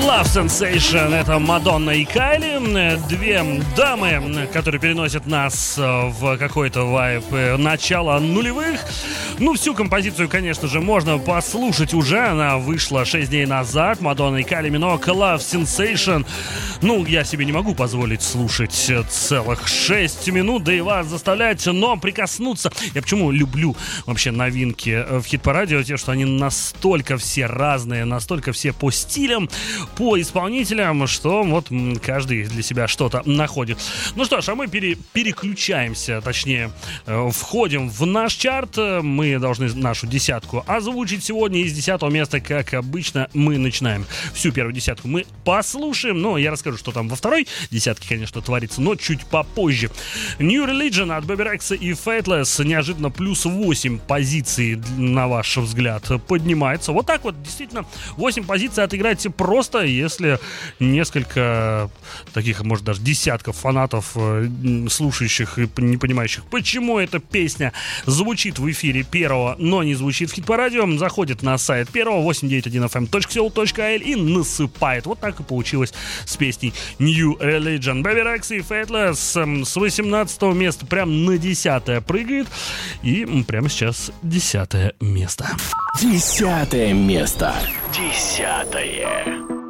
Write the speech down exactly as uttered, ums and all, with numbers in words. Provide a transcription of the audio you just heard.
Love Sensation — это Мадонна и Кайли, две дамы, которые переносят нас в какой-то вайб начала нулевых. Ну, всю композицию, конечно же, можно послушать уже, она вышла шесть дней назад. Мадонна и Кайли Миноуг, Love Sensation. Ну, я себе не могу позволить слушать целых шесть минут, да и вас заставлять, но прикоснуться. Я почему люблю вообще новинки в хит-параде, те, что они настолько все разные, настолько все по стилям, по исполнителям, что вот каждый для себя что-то находит. Ну что ж, а мы пере, переключаемся, точнее, э, входим в наш чарт. Мы должны нашу десятку озвучить сегодня. Из десятого места, как обычно, мы начинаем всю первую десятку. Мы послушаем, но я расскажу, что там во второй десятке, конечно, творится, но чуть попозже. New Religion от Bebe Rexha и Faithless неожиданно плюс восемь позиций, на ваш взгляд, поднимается. Вот так вот, действительно, восемь позиций отыграть просто, если несколько таких, может, даже десятков фанатов, слушающих и не понимающих, почему эта песня звучит в эфире первого, но не звучит в хит-парадио, заходит на сайт первого, восемь девять один эф эм точка сеул точка ай эл, и насыпает. Вот так и получилось с песней New Religion. Bebe Rexha и Faithless с восемнадцатого места прям на десятое прыгает. И прямо сейчас десятое место. Десятое место. Десятое.